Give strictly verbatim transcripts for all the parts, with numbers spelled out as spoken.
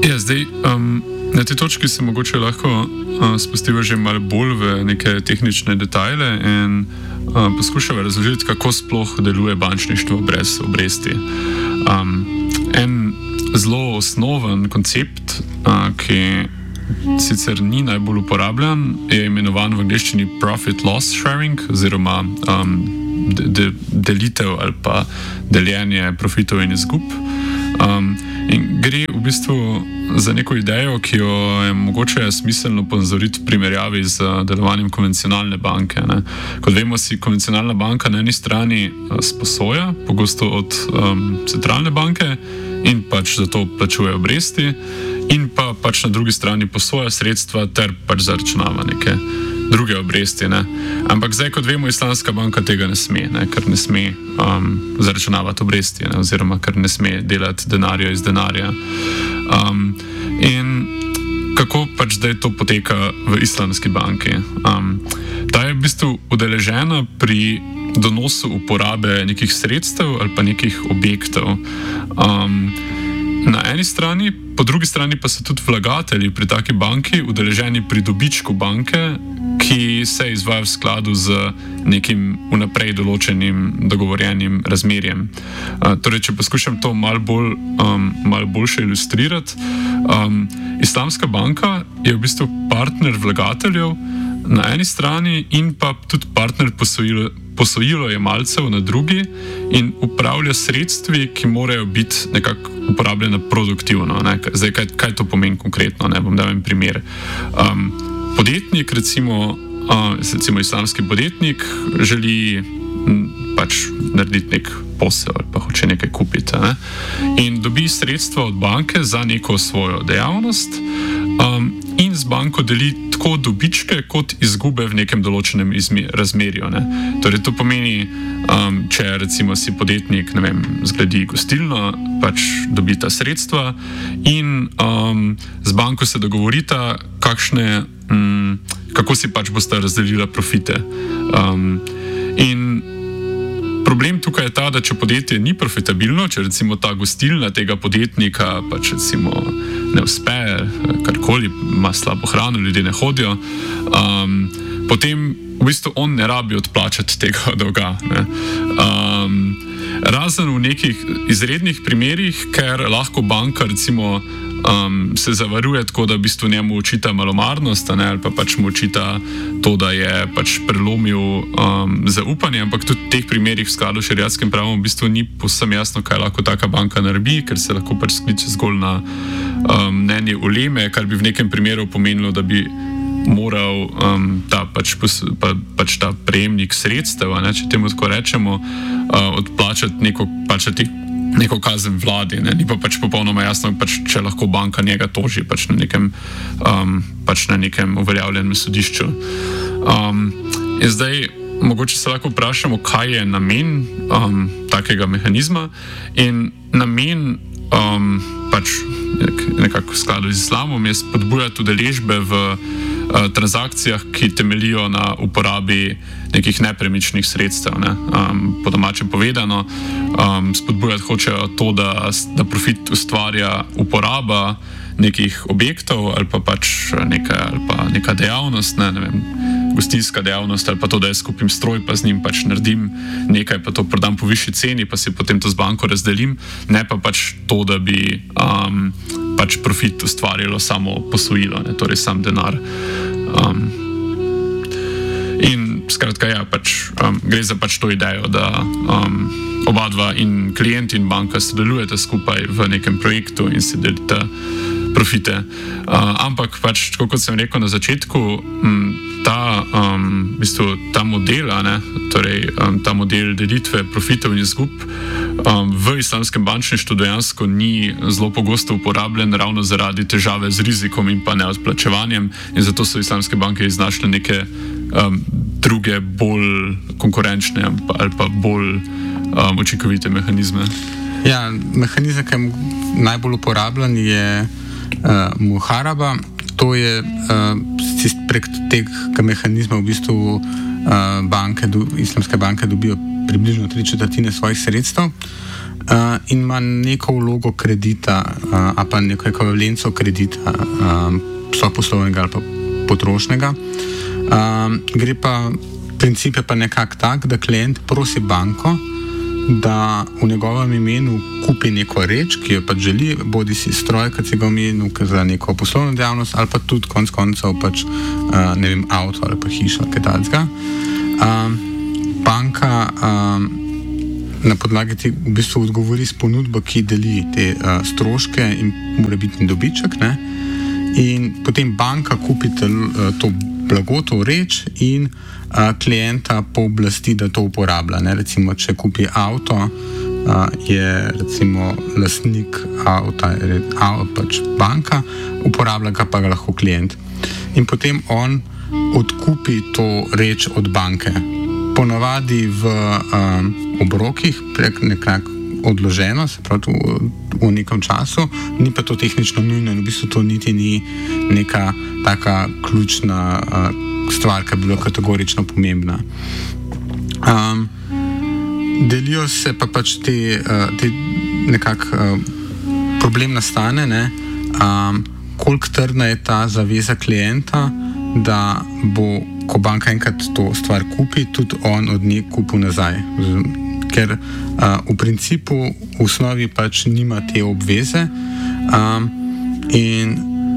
Ja, zdaj, um, na tej točki se mogoče lahko uh, spustiva že malo bolj v neke tehnične detajle in uh, poskušava razložiti, kako sploh deluje bančništvo brez obresti. Um, en zelo osnoven koncept, uh, ki sicer ni najbolj uporabljan, je imenovan v angleščini profit loss sharing oziroma um, de, de, delitev ali pa deljenje profitov in izgub. Um, in gre v bistvu za neko idejo, ki jo je mogoče smiselno ponazoriti v primerjavi z delovanjem konvencionalne banke. Ne. Kot vemo, si konvencionalna banka na eni strani sposoja, pogosto od um, centralne banke, in pač za to plačuje obresti, in pa pač na drugi strani posoja sredstva ter pač zaračunava neke druge obresti. Ne. Ampak zdaj, kot vemo, Islamska banka tega ne sme, ne, ker ne sme um, zaračunavati obresti, ne, oziroma ker ne sme delati denarja iz denarja. Um, in kako pač zdaj to poteka v Islamski banki? Um, ta je v bistvu udeležena pri donosu uporabe nekih sredstev ali pa nekih objektov. Um, na eni strani, po drugi strani pa so tudi vlagatelji pri taki banki udeleženi pri dobičku banke, ki se izvaja v skladu z nekim vnaprej določenim dogovorjenim razmerjem. Uh, torej, če poskušam to malo bolj, um, malo boljše ilustrirati, um, Islamska banka je v bistvu partner vlagateljev na eni strani in pa tudi partner posojilo, posojilojemalcev na drugi in upravlja sredstvi, ki morajo biti nekako uporabljena produktivno. Ne? Zdaj, kaj, kaj to pomeni konkretno? Ne? Bom dal en primer. Um, podjetnik, recimo, uh, recimo islamski podjetnik, želi m, pač narediti nek posel ali pa hoče nekaj kupiti. Ne? In dobi sredstva od banke za neko svojo dejavnost um, in z banko deli tako dobičke kot izgube v nekem določenem izme, razmerju. Ne? Torej, to pomeni, um, če recimo si podjetnik, ne vem, zgradi gostilno, pač dobita sredstva in um, z banko se dogovorita, kakšne, um, kako si pač bosta razdelila profite. Um, in problem tukaj je ta, da če podjetje ni profitabilno, če recimo ta gostilna tega podjetnika pač recimo ne uspe, karkoli, ima slabo hrano, ljudje ne hodijo, um, potem v bistvu on ne rabi odplačati tega dolga. Ne. Um, razen v nekih izrednih primerih, ker lahko banka recimo um, se zavaruje tako, da v bistvu njemu očita malomarnost, ne, ali pa pač mu očita to, da je pač prelomil um, zaupanje, ampak tudi v teh primerih v skladu s šeriatskim pravom v bistvu ni povsem jasno, kaj lahko taka banka naredi, ker se lahko pač skliče zgolj na um, mnenje uleme, kar bi v nekem primeru pomenilo, da bi moral um, ta, pač, pa, pač ta prejemnik sredstev, ne, če temu tako rečemo, uh, odplačati neko, plačati neko kazen vladi. Ne. Ni pa pač popolnoma jasno, pač, če lahko banka njega toži pač na nekem, um, pač na nekem uveljavljenem sodišču. Um, in zdaj mogoče se lahko vprašamo, kaj je namen um, takega mehanizma, in namen um, pač nekako v skladu z islamom je spodbujati udeležbe v uh, transakcijah, ki temeljijo na uporabi nekih nepremičnih sredstev. Ne? Um, po domače povedano, um, spodbujati hočejo to, da, da profit ustvarja uporaba nekih objektov ali pa pač neka, ali pa neka dejavnost, ne, ne vem, gostinska dejavnost, ali pa to, da jaz kupim stroj, pa z njim pač naredim nekaj, pa to prodam po višji ceni, pa si potem to z banko razdelim, ne pa pač to, da bi um, pač profit ustvarilo samo posojilo, ne, torej sam denar. Um, in skratka, ja, pač um, gre za pač to idejo, da um, oba dva in klient in banka sodelujete skupaj v nekem projektu in si delite profite. Uh, ampak pač, tako kot sem rekel na začetku, m, ta, um, v bistvu, ta model, ne, torej um, ta model delitve profitov in izgub um, v islamskem bančništvu dejansko ni zelo pogosto uporabljen ravno zaradi težave z rizikom in pa neodplačevanjem, in zato so islamske banke iznašle neke um, druge, bolj konkurenčne ali pa bolj um, učinkovite mehanizme. Ja, mehanizem, ki je najbolj uporabljen, je uh, muharaba. To je uh, prek tega mehanizma v bistvu uh, banke, do, islamske banke dobijo približno tri četrtine svojih sredstev. uh, in ima neko vlogo kredita uh, ali pa neko ekvivalenco kredita, um, sploh poslovnega ali pa potrošnega. Um, gre pa, princip je pa nekako tak, da klient prosi banko, da v njegovem imenu kupi neko reč, ki jo pač želi, bodi si stroj, kot si ga omenil, za neko poslovno dejavnost, ali pa tudi konec koncev pač, uh, ne vem, avto ali pa hišo, kaj takega. Um, banka um, na podlagi tega v bistvu odgovori s ponudbo, ki deli te uh, stroške in morebitni dobiček, ne? In potem banka kupi te, uh, to blago, to reč in uh, klienta pooblasti, da to uporablja. Ne? Recimo, če kupi avto, uh, je recimo lastnik avta, avto pač banka, uporablja ga pa ga lahko klient. In potem on odkupi to reč od banke. Ponavadi v um, obrokih, prek nekako odloženo, se pravi v, v nekem času, ni pa to tehnično nujno in v bistvu to niti ni neka taka ključna uh, stvar, ki bi bila kategorično pomembna. Um, delijo se pa pač te, uh, te nekako uh, problem nastane, ne, um, koliko trdna je ta zaveza klienta, da bo, ko banka enkrat to stvar kupi, tudi on od nje kupil nazaj. Ker uh, v principu v osnovi pač nima te obveze um, in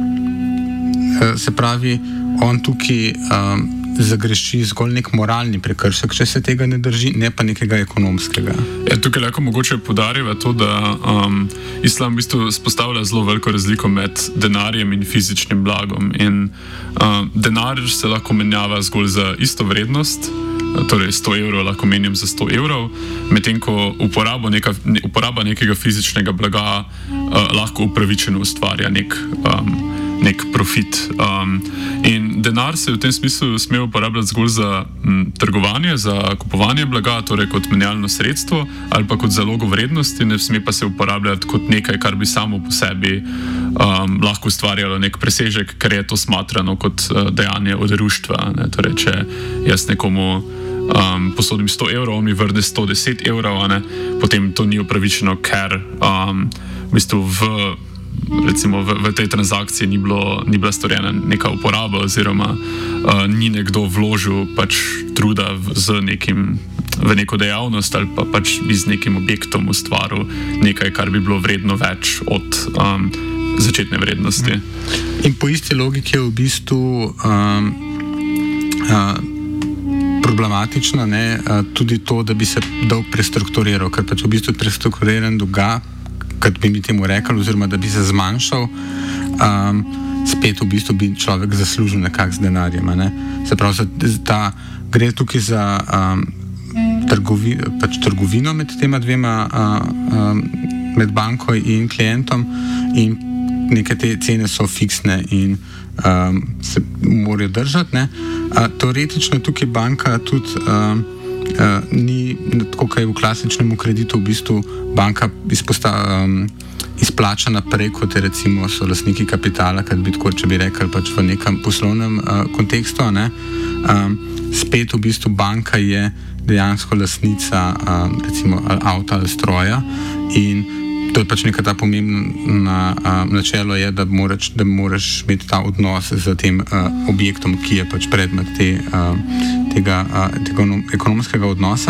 uh, se pravi, on tukaj um, zagreši zgolj nek moralni prekršek, če se tega ne drži, ne pa nekega ekonomskega. Ja, tukaj lahko mogoče poudarjava to, da um, islam v bistvu spostavlja zelo veliko razliko med denarjem in fizičnim blagom. In um, denar se lahko menjava zgolj za isto vrednost, torej sto evrov lahko menjam za sto evrov, medtem ko uporabo neka, ne, uporaba nekega fizičnega blaga uh, lahko upravičeno ustvarja nek, um, nek profit. Um, in denar se v tem smislu sme uporabljati zgolj za m, trgovanje, za kupovanje blaga, torej kot menjalno sredstvo ali pa kot zalogo vrednosti, ne sme pa se uporabljati kot nekaj, kar bi samo po sebi um, lahko ustvarjalo nek presežek, ker je to smatrano kot uh, dejanje oderuštva. Ne? Torej, če jaz nekomu Um, posodim sto evrov, on mi vrne sto deset evrov, ne? Potem to ni upravičeno, ker um, v bistvu v, recimo v, v tej transakciji ni, bilo, ni bila storjena neka uporaba oziroma uh, ni nekdo vložil pač truda v, z nekim, v neko dejavnost ali pa pač z nekim objektom ustvaril nekaj, kar bi bilo vredno več od um, začetne vrednosti. In po isti logiki je v bistvu um, uh, problematično, ne, tudi to, da bi se dolg prestrukturiral, ker pač v bistvu prestrukturiran dolga, kot bi mi temu rekli, oziroma da bi se zmanjšal, um, spet v bistvu bi človek zaslužil nekak z denarjem. Ne. Se pravi, da gre tukaj za um, trgovi, pač trgovino med tema dvema, uh, um, med banko in klientom, in neke te cene so fiksne in um, se morajo držati. Ne. Uh, teoretično tukaj banka tudi um, uh, ni, tako kot je v klasičnem kreditu, v bistvu banka izposta, um, izplača naprej, kot je recimo so lastniki kapitala, kad bi tako, če bi rekli, pač v nekem poslovnem uh, kontekstu. Ne. Um, spet v bistvu banka je dejansko lastnica um, recimo avta ali stroja in to je pač neka ta pomembna uh, načelo je, da moraš, da moraš imeti ta odnos z tem uh, objektom, ki je pač predmet te, uh, tega, uh, tega ekonomskega odnosa.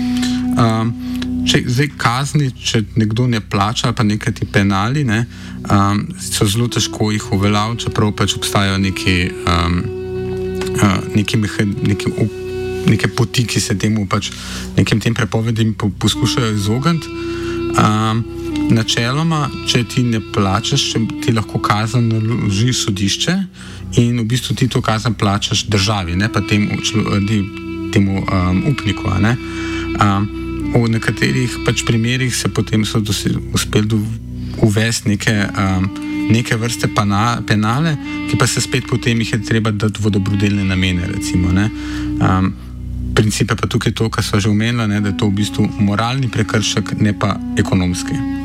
Um, če, zdaj kazni, če nekdo ne plača ali pa nekaj ti penali, ne, um, so zelo težko jih uveljaviti, čeprav pač obstajajo neki, um, uh, neki, meha, neki uh, neke poti, ki se temu pač nekim tem prepovedim po, poskušajo izogniti. Um, Načeloma, če ti ne plačaš, ti lahko kazen naloži sodišče in v bistvu ti to kazen plačaš državi, ne pa temu, temu um, upniku. Ne? Um, v nekaterih pač primerih se potem so uspeli uvesti neke, um, neke vrste pana, penale, ki pa se spet potem jih je treba dati v dobrodelne namene, recimo. Ne? Um, Princip je pa tukaj to, kar sva že omenila, ne, da je to v bistvu moralni prekršek, ne pa ekonomski.